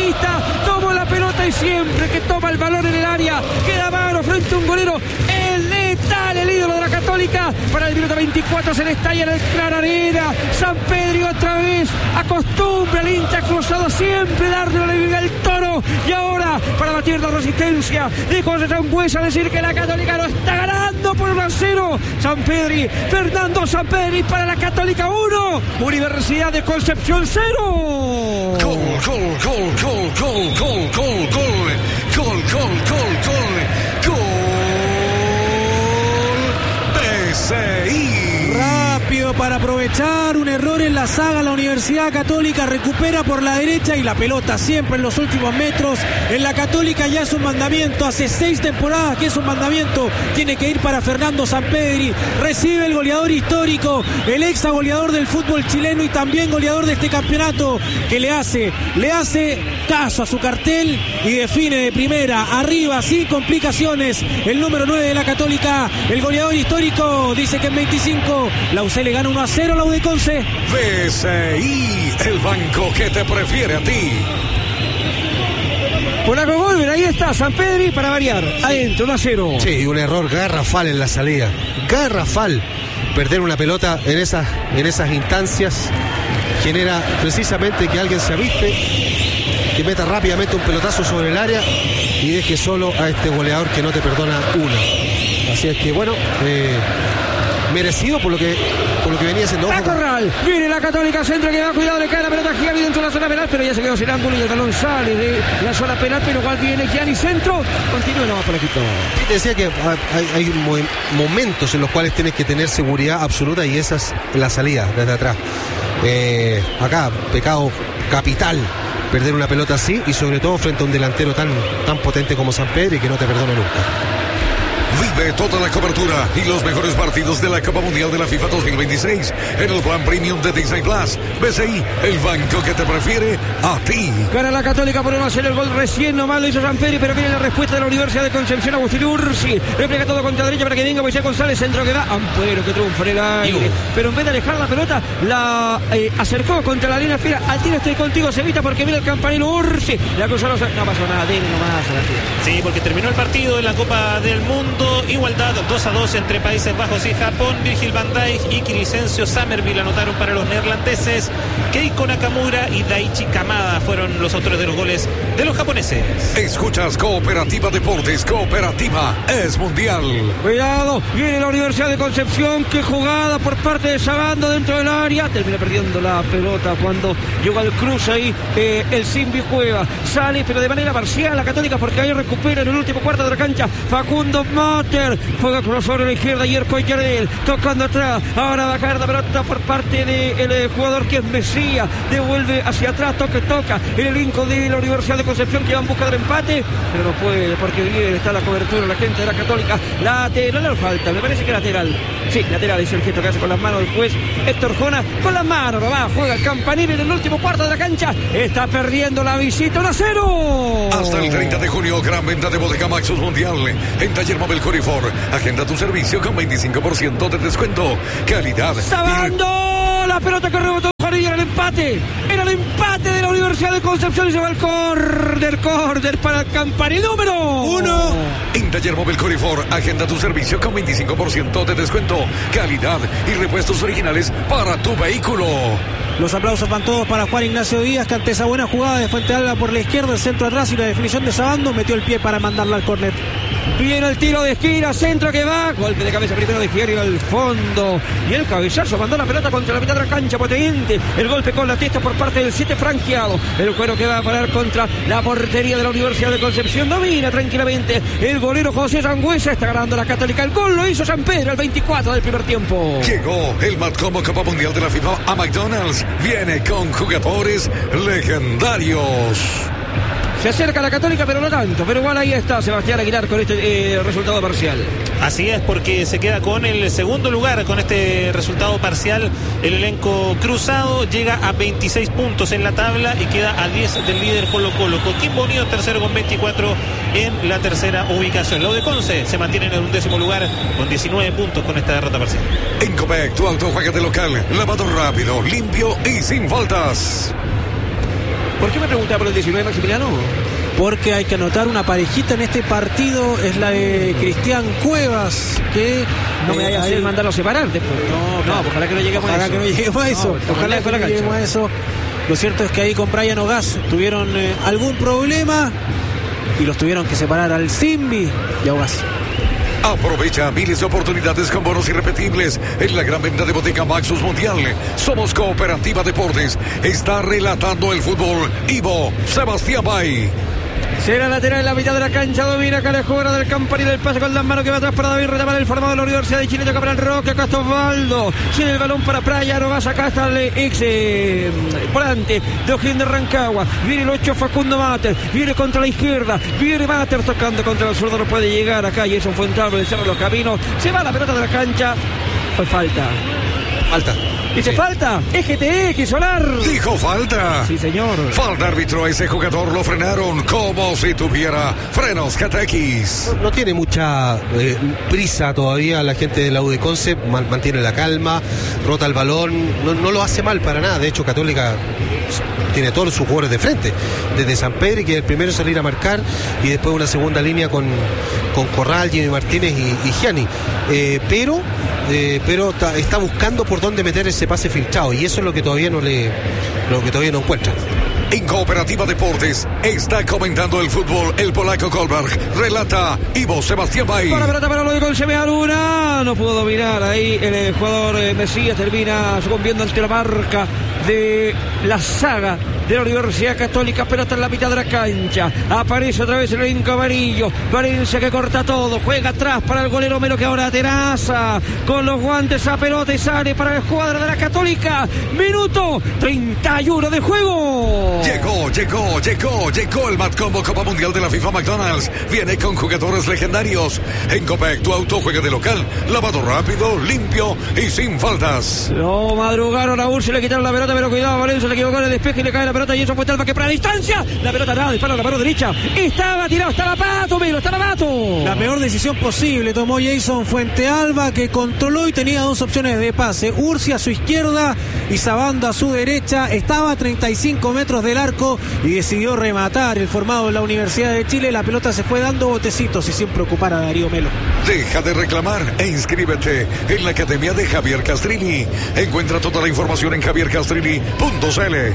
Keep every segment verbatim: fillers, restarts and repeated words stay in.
Evangelista tomó la pelota y siempre que toma el balón en el área queda mano frente a un golero. El letal, el ídolo de la Católica. Para el minuto veinticuatro se le estalla en el Clararena. San Pedro otra vez acostumbra al hincha cruzado siempre darle la vida al Toro. Y ahora para batir la resistencia de José Sangüesa decir que la Católica lo está ganando por uno a cero. San Pedri, Fernando San Pedri para la Católica uno, Universidad de Concepción cero. Gol, gol, gol, gol, gol, gol, gol, gol, gol, gol, gol, gol, gol, D C I. Rápido para aprovechar un error en la saga. La Universidad Católica recupera por la derecha y la pelota siempre en los últimos metros. En la Católica ya es un mandamiento. Hace seis temporadas que es un mandamiento. Tiene que ir para Fernando Sampedri. Recibe el goleador histórico, el ex goleador del fútbol chileno y también goleador de este campeonato, que le hace, le hace caso a su cartel y define de primera, arriba, sin complicaciones. El número nueve de la Católica, el goleador histórico, dice que en veinticinco la U C le gana uno a cero a la U de Conce. D C I, el banco que te prefiere a ti. Polaco Golver, ahí está San Pedri para variar, adentro, uno a cero. Sí, un error garrafal en la salida, garrafal. Perder una pelota en esas, en esas instancias genera precisamente que alguien se aviste, que meta rápidamente un pelotazo sobre el área y deje solo a este goleador que no te perdona una. Así es que bueno, eh, merecido por lo que por lo que venía haciendo. La Corral, viene la Católica, centro que va, cuidado, le cae la pelota Gianni dentro de la zona penal, pero ya se quedó sin ángulo y el balón sale de la zona penal, pero igual viene Gianni, centro, continúa, no va por aquí todo. Te decía que hay, hay momentos en los cuales tienes que tener seguridad absoluta y esa es la salida desde atrás. Eh, acá, pecado capital perder una pelota así y sobre todo frente a un delantero tan, tan potente como San Pedro y que no te perdona nunca. Vive toda la cobertura y los mejores partidos de la Copa Mundial de la FIFA dos mil veintiséis en el plan premium de Disney Plus. D C I, el banco que te prefiere a ti. Gana la Católica por uno a cero, el gol recién nomás lo hizo San Pedro, pero viene la respuesta de la Universidad de Concepción. Agustín Ursi repliega todo contra derecha para que venga Moisés González, centro que va, Ampuero que triunfa en el aire, pero en vez de alejar la pelota la eh, acercó contra la línea fila. Al tiro estoy contigo, se evita porque viene el campanero Ursi, la cruzó, no pasó nada, tiene nomás. Sí, porque terminó el partido en la Copa del Mundo. Igualdad dos a dos entre Países Bajos y Japón. Virgil van Dijk y Crescencio Summerville anotaron para los neerlandeses. Keiko Nakamura y Daichi Kamada fueron los autores de los goles de los japoneses. Escuchas Cooperativa Deportes. Cooperativa es mundial. Cuidado, viene la Universidad de Concepción. Qué jugada por parte de Sabando dentro del área. Termina perdiendo la pelota cuando llegó al cruce ahí. Eh, el Simbi juega, sale pero de manera parcial la Católica porque ahí recupera en el último cuarto de la cancha Facundo Motter. Juega con sobre la izquierda y Yerko Yarel tocando atrás. Ahora va a caer la pelota por parte del de jugador que es Mesías. Devuelve hacia atrás, toque, toca el elenco de la Universidad de Concepción que va en busca del empate, pero no puede porque bien está la cobertura la gente de la Católica. Lateral no falta, me parece que lateral. Sí, lateral es el gesto que hace con las manos el juez Héctor Jona. Con las manos, no va, juega el campanil en el último cuarto de la cancha. Está perdiendo la visita, uno a cero. Hasta el treinta de junio, gran venta de Bodega Maxus Mundial en Taller Móvil Corifor. Agenda tu servicio con veinticinco por ciento de descuento. Calidad. Sabando la pelota que rebotó y era el empate. Era el empate de la Universidad de Concepción y se va el córner, córner para el campanil número uno. En Taller Móvil Corifor, agenda tu servicio con veinticinco por ciento de descuento. Calidad y repuestos originales para tu vehículo. Los aplausos van todos para Juan Ignacio Díaz, que ante esa buena jugada de Fuente Alba por la izquierda, el centro atrás y la definición de Sabando, metió el pie para mandarla al córner. Viene el tiro de esquina, centro que va, golpe de cabeza primero de Fierro al fondo y el cabezazo mandó la pelota contra la mitad de la cancha, potente, el golpe con la testa por parte del siete franqueado, el cuero que va a parar contra la portería de la Universidad de Concepción, domina tranquilamente el golero José Sangüesa, está ganando la Católica, el gol lo hizo San Pedro al veinticuatro del primer tiempo. Llegó el Matcombo Copa Mundial de la FIFA a McDonald's, viene con jugadores legendarios. Se acerca la Católica, pero no tanto. Pero igual ahí está Sebastián Aguilar con este eh, resultado parcial. Así es, porque se queda con el segundo lugar con este resultado parcial. El elenco cruzado llega a veintiséis puntos en la tabla y queda a diez del líder Colo Colo. Coquimbo Unido tercero con veinticuatro en la tercera ubicación. Lo de Conce se mantienen en un décimo lugar con diecinueve puntos con esta derrota parcial. En Copec, tu auto juega de local. Lavado rápido, limpio y sin faltas. ¿Por qué me preguntaba por el diecinueve, Maximiliano? Porque hay que anotar una parejita en este partido, es la de Cristian Cuevas, que no me vaya a hacer mandarlo a separar después. No, no, no, ojalá que no lleguemos ojalá a eso. que no lleguemos a eso. No, ojalá que no lleguemos a eso. Lo cierto es que ahí con Brian Ogaz tuvieron eh, algún problema y los tuvieron que separar al Simbi y a Ogaz. Aprovecha miles de oportunidades con bonos irrepetibles en la gran venta de Botica Maxus Mundial. Somos Cooperativa Deportes. Está relatando el fútbol Ivo Sebastián Bay. Será lateral en la mitad de la cancha, domina Calejora del Campanil, el pase con las manos que va atrás para David Retamar, el formado de la Universidad de Chile, toca para el Roque, acá está Osvaldo, tiene el balón para Playa, no vas acá está el ex eh, volante de O'Higgins de Rancagua, viene el ocho Facundo Mater, viene contra la izquierda, viene Mater tocando contra el zurdo, no puede llegar acá, y Jason Fuentablo, el cerro de los caminos, se va la pelota de la cancha, pues falta. Falta. Dice, sí. Falta, E G T X, Solar. Dijo falta. Sí, señor. Falta, árbitro, a ese jugador lo frenaron como si tuviera frenos G T X. No, no tiene mucha eh, prisa todavía la gente de la U de Conce, man, mantiene la calma, rota el balón, no, no lo hace mal para nada. De hecho, Católica tiene todos sus jugadores de frente, desde San Pedro, que es el primero en salir a marcar, y después una segunda línea con, con Corral, Jimmy Martínez y, y Gianni. Eh, pero eh, pero ta, está buscando por dónde meter ese pase filtrado, y eso es lo que todavía no le lo que todavía no encuentra. En Cooperativa Deportes está comentando el fútbol el polaco Kolberg. Relata Ivo Sebastián Bay. Para pelota para lo de Conchemea Luna. No pudo dominar ahí el, el jugador eh, Mesías. Termina sucumbiendo ante la marca de la saga de la Universidad Católica. Pelota en la mitad de la cancha. Aparece otra vez el elenco amarillo. Valencia que corta todo. Juega atrás para el golero Melo, que ahora teraza con los guantes a pelota y sale para la escuadra de la Católica. Minuto treinta y uno de juego. Llegó, llegó, llegó, llegó el Matcombo Copa Mundial de la FIFA McDonald's. Viene con jugadores legendarios. En Copec, tu auto juega de local. Lavado rápido, limpio y sin faltas. No madrugaron a Ursi, le quitaron la pelota, pero cuidado, Valencia le equivocó en el despeje y le cae la pelota. Y eso fue Talva que para la distancia. La pelota nada, dispara a la mano derecha. Estaba tirado, estaba Pato, Melo, estaba Pato. La peor decisión posible tomó Jason Fuentealba, que controló y tenía dos opciones de pase. Ursi a su izquierda y Sabando a su derecha. Estaba a treinta y cinco metros del arco y decidió rematar el formado de la Universidad de Chile. La pelota se fue dando botecitos y sin preocupar a Darío Melo. Deja de reclamar e inscríbete en la Academia de Javier Castrini. Encuentra toda la información en javier castrini punto c l.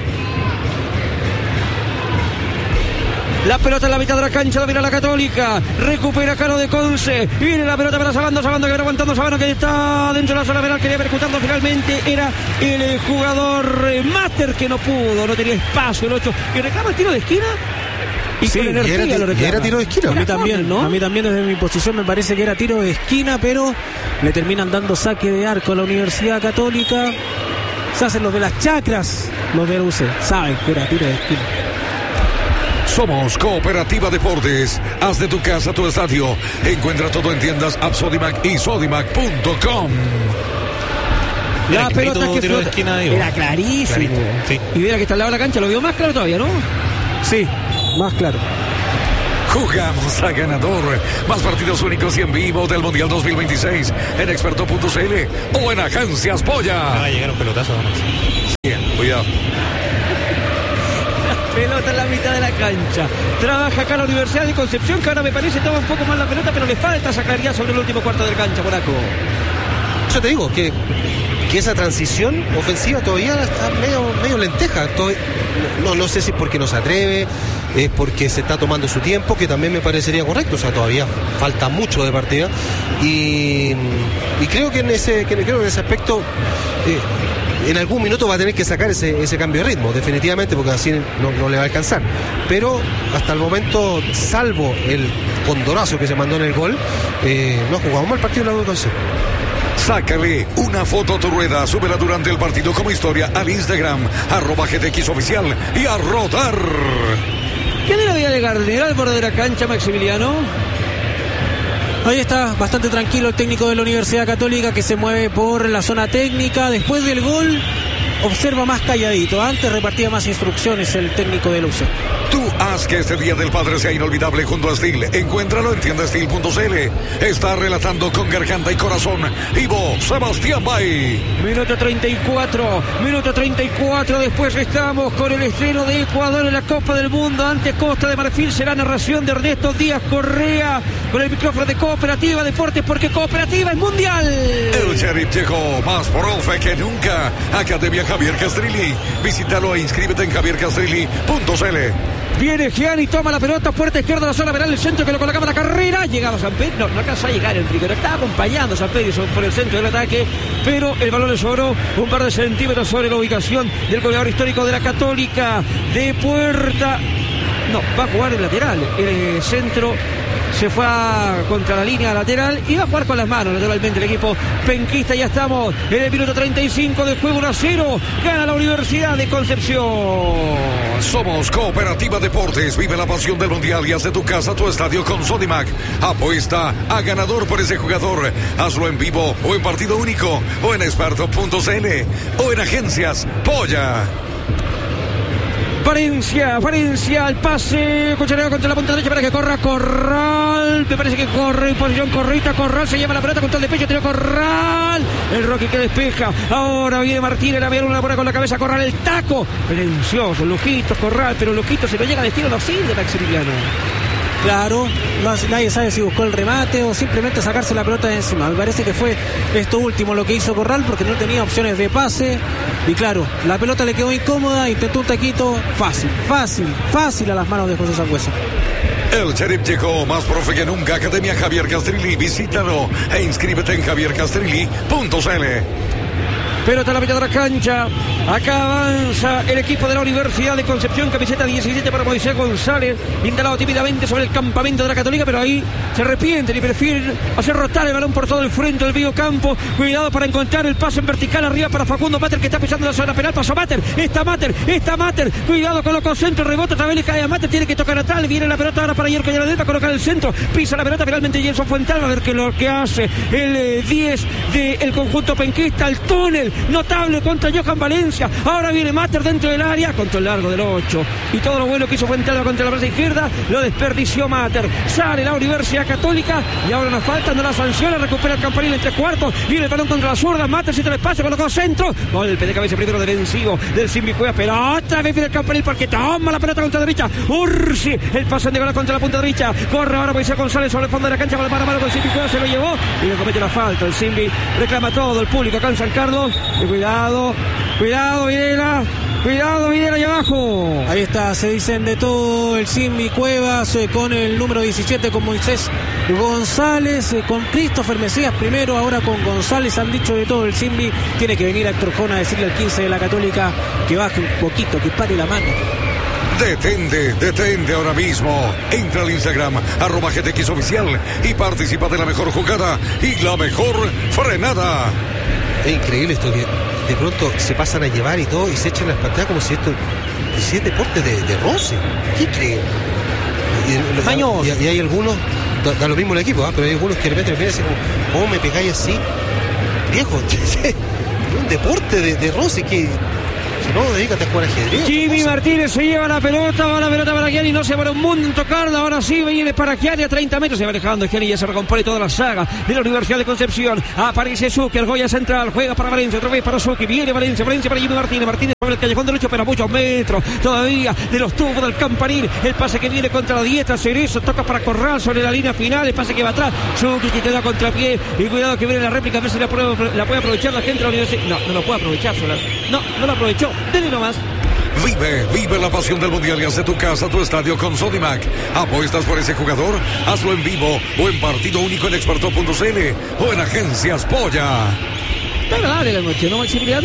La pelota en la mitad de la cancha, domina la Católica. Recupera Caro de Conce. Viene la pelota para Sabando. Sabando que viene aguantando. Sabando que está dentro de la zona penal. Quería percutarlo finalmente. Era el jugador Mater que no pudo. No tenía espacio el ocho. Y reclama el tiro de esquina. Y sí, con energía era, lo reclama. Era tiro de esquina. A mí también, ¿no? A mí también desde mi posición me parece que era tiro de esquina, pero le terminan dando saque de arco a la Universidad Católica. Se hacen los de las chacras. Los de U C saben que era tiro de esquina. Somos Cooperativa Deportes. Haz de tu casa tu estadio. Encuentra todo en tiendas App Sodimac y sodimac punto com. La pelota que tiro de esquina de era clarísimo. Sí. Y mira que está al lado de la cancha, lo vio más claro todavía, ¿no? Sí, más claro. Jugamos a ganador. Más partidos únicos y en vivo del Mundial dos mil veintiséis en experto punto c l o en Agencias Polla. Va a llegar un pelotazo. Bien, cuidado. Pelota en la mitad de la cancha. Trabaja acá la Universidad de Concepción, que ahora me parece toma un poco más la pelota, pero le falta sacaría sobre el último cuarto de cancha, Monaco. Yo te digo que, que esa transición ofensiva todavía está medio, medio lenteja. Todavía, no, no sé si es porque no se atreve, es porque se está tomando su tiempo, que también me parecería correcto. O sea, todavía falta mucho de partida. Y, y creo que en ese, que, creo que en ese aspecto eh, en algún minuto va a tener que sacar ese, ese cambio de ritmo, definitivamente, porque así no, no le va a alcanzar. Pero hasta el momento, salvo el condorazo que se mandó en el gol, eh, no ha jugado mal partido la U de Conce. Sácale una foto a tu rueda, súbela durante el partido como historia al Instagram, arroba G T X oficial y a rodar. ¿Quién era Villa de Gardner al borde de la cancha, Maximiliano? Ahí está, bastante tranquilo el técnico de la Universidad Católica, que se mueve por la zona técnica. Después del gol, observa más calladito. Antes repartía más instrucciones el técnico de la U C. Tú haz que este Día del Padre sea inolvidable junto a Steel. Encuéntralo en tienda steel punto c l. Está relatando con garganta y corazón Ivo Sebastián Bay. Minuto treinta y cuatro, minuto treinta y cuatro. Después estamos con el estreno de Ecuador en la Copa del Mundo ante Costa de Marfil. Será narración de Ernesto Díaz Correa con el micrófono de Cooperativa Deportes, porque Cooperativa es mundial. El Sheriff llegó más profe que nunca. Academia Javier Castrilli. Visítalo e inscríbete en javier castrilli punto c l. Viene Gianni, toma la pelota, puerta izquierda de la zona penal, el centro que lo colocaba la carrera. Llegaba San Pedro, no, no alcanzó a llegar el primero. Estaba acompañando a San Pedro por el centro del ataque, pero el balón le sobró un par de centímetros sobre la ubicación del goleador histórico de la Católica. De puerta, no, va a jugar el lateral. El centro se fue a, contra la línea lateral y va a jugar con las manos naturalmente el equipo penquista. Ya estamos en el minuto treinta y cinco de juego, uno a cero. Gana la Universidad de Concepción. Somos Cooperativa Deportes. Vive la pasión del mundial y haz de tu casa tu estadio con Sodimac. Apuesta a ganador por ese jugador. Hazlo en vivo o en partido único o en experto punto c l o en agencias Polla. Valencia, Valencia, el pase, Cuchareo contra la punta derecha para que corra Corral, me parece que corre en posición correcta, Corral se lleva la pelota contra el de pecho, tiene Corral, el Rocky que despeja, ahora viene Martínez, la viene una bola con la cabeza, Corral, el taco, pretencioso, Lujitos, Corral, pero Lujitos se lo llega de estilo, no sirve Maximiliano. Claro, no, nadie sabe si buscó el remate o simplemente sacarse la pelota de encima. Me parece que fue esto último lo que hizo Corral, porque no tenía opciones de pase. Y claro, la pelota le quedó incómoda, intentó un taquito fácil, fácil, fácil a las manos de José Sangüesa. El Sheriff llegó más profe que nunca. Academia Javier Castrilli. Visítalo e inscríbete en javier castrilli punto c l. Pelota a la mitad de la cancha. Acá avanza el equipo de la Universidad de Concepción. Camiseta diecisiete para Moisés González. Instalado tímidamente sobre el campamento de la Católica, pero ahí se arrepienten y prefieren hacer rotar el balón por todo el frente del medio campo. Cuidado para encontrar el pase en vertical arriba para Facundo Mater, que está pisando la zona penal. Pasó Mater. Está Mater. Está Mater. Cuidado, colocó centro. Rebota otra vez, le cae a Mater. Tiene que tocar atrás. Viene la pelota ahora para Yerko Yaradel para colocar el centro. Pisa la pelota finalmente Jenson Fuental. A ver qué es lo que hace el eh, diez del conjunto penquista. El túnel notable contra Johan Valencia. Ahora viene Mater dentro del área, contra el largo del ocho. Y todo lo bueno que hizo Fuentalba contra la braza izquierda lo desperdició Mater. Sale la Universidad Católica y ahora nos falta, no la sanciona, recupera el Campanil en tres cuartos. Viene el balón contra la zurda. Mater siente el espacio, colocó centro. Golpe de cabeza primero defensivo del Simbi Cuevas, pero otra vez viene el Campanil porque toma la pelota contra la derecha. Ursi, el pase de bola contra la punta derecha. Corre ahora Moisés González sobre el fondo de la cancha con el mano a mano con el Simbi Cuevas, se lo llevó y le comete la falta. El Simbi reclama todo, el público acá en San Carlos. Y cuidado, cuidado Videla, cuidado Videla allá abajo. Ahí está, se dicen de todo el Simbi Cuevas eh, con el número diecisiete, con Moisés González, eh, con Christopher Mesías primero, ahora con González. Han dicho de todo el Simbi. Tiene que venir Héctor Jona a decirle al quince de la Católica que baje un poquito, que pare la mano. Detente, detente ahora mismo. Entra al Instagram, arroba G T X oficial y participa de la mejor jugada y la mejor frenada. Es increíble esto, que de pronto se pasan a llevar y todo y se echan las pantallas como si esto si es deporte de, de roce. ¿Qué creen? Y, y, y hay algunos, da, da lo mismo el equipo, ¿eh? Pero hay algunos que de repente me miran así como, ¿cómo me pegáis así? Viejo, es un deporte de, de roce que... Si no, dedícate a jugar ajedrez. Jimmy Martínez se lleva la pelota, va la pelota para Gianni, no se va un mundo en tocarla, ahora sí viene para Gianni a treinta metros, se va alejando Gianni, ya se recompone toda la saga de la Universidad de Concepción. Aparece Suki, el Goya central, juega para Valencia, otra vez para Suki, viene Valencia, Valencia para Jimmy Martínez, Martínez sobre el callejón derecho, pero a muchos metros todavía de los tubos del Campanil, el pase que viene contra la dieta, Cerezo, toca para Corral sobre la línea final, el pase que va atrás, Suki que queda contrapié, y cuidado que viene la réplica, a ver si la puede, la puede aprovechar la gente de la Universidad. No, no lo puede aprovechar, sola. no, no lo aprovechó, dele nomás. Vive, vive la pasión del mundial y haz de tu casa tu estadio con Sodimac. ¿Apuestas por ese jugador? Hazlo en vivo o en partido único en experto punto c l o en agencias Polla. Está agradable la noche, ¿no, Maximiliano?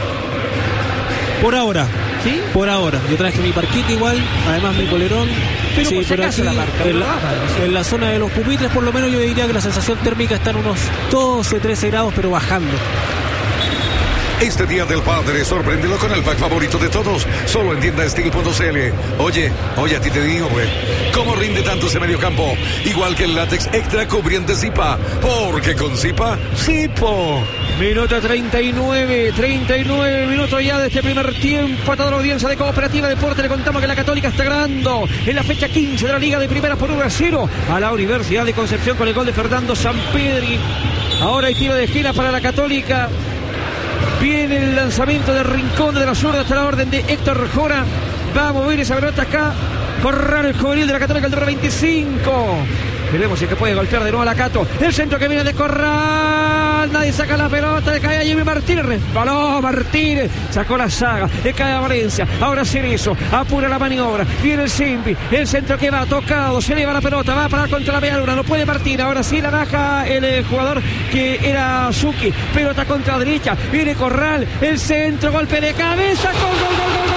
Por ahora. ¿Sí? Por ahora. Yo traje mi parquita igual, además mi polerón. Pero sí, por si pero acaso aquí, la marca, en, la, ¿no? en la zona de los pupitres, por lo menos yo diría que la sensación térmica está en unos doce, trece grados, pero bajando. Este Día del Padre, sorpréndelo con el pack favorito de todos, solo en tienda steel punto c l. Oye, oye, a ti te digo, güey, ¿cómo rinde tanto ese mediocampo? Igual que el látex extra cubriente Zipa, porque con Zipa, Zipo. Minuto treinta y nueve, treinta y nueve minutos ya de este primer tiempo. A toda la audiencia de Cooperativa Deporte le contamos que la Católica está ganando en la fecha quince de la Liga de Primera por uno a cero a la Universidad de Concepción con el gol de Fernando Sampedri. Ahora hay tiro de esquina para la Católica. Viene el lanzamiento de Rincón de la zurda hasta la orden de Héctor Jora. Va a mover esa pelota acá. Corral, el juvenil de la Católica, el número veinticinco. Veremos si es que puede golpear de nuevo a la Cato. El centro que viene de Corral. Nadie saca la pelota. Le cae a Jimmy Martínez. Resbaló Martínez. Sacó la saga. Le cae a Valencia. Ahora Cerezo. Apura la maniobra. Viene el Simbi. El centro que va tocado. Se lleva la pelota. Va a parar contra la media luna. No puede partir. Ahora sí la baja el, el jugador que era Suki. Pelota contra la derecha. Viene Corral. El centro. Golpe de cabeza. Gol, gol, gol, gol.